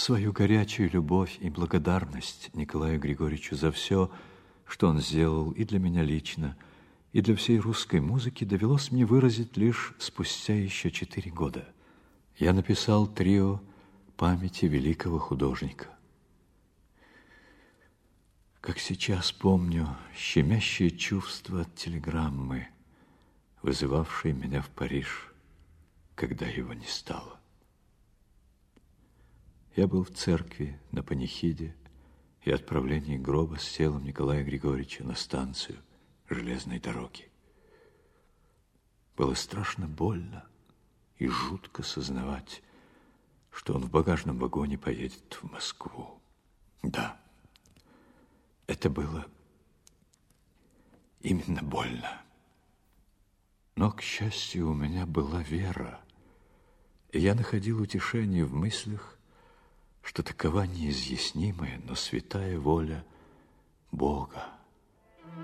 свою горячую любовь и благодарность Николаю Григорьевичу за все, что он сделал и для меня лично, и для всей русской музыки, довелось мне выразить лишь спустя еще 4 года. Я написал трио памяти великого художника. Как сейчас помню щемящее чувство от телеграммы, вызывавшей меня в Париж, когда его не стало. Я был в церкви на панихиде и отправлении гроба с телом Николая Григорьевича на станцию железной дороги. Было страшно больно и жутко сознавать, что он в багажном вагоне поедет в Москву. Да, это было именно больно. Но, к счастью, у меня была вера, и я находил утешение в мыслях, что такова неизъяснимая, но святая воля Бога.